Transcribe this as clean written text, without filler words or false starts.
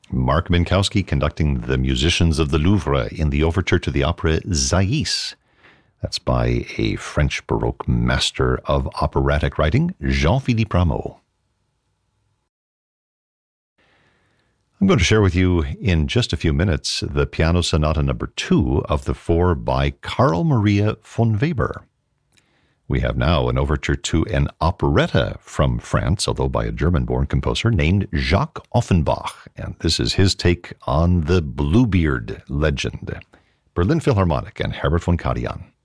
Mark Minkowski conducting the musicians of the Louvre in the overture to the opera Zaïs. That's by a French Baroque master of operatic writing, Jean-Philippe Rameau. I'm going to share with you in just a few minutes the Piano Sonata No. 2 of the 4 by Carl Maria von Weber. We have now an overture to an operetta from France, although by a German-born composer named Jacques Offenbach, and this is his take on the Bluebeard legend. Berlin Philharmonic and Herbert von Karajan.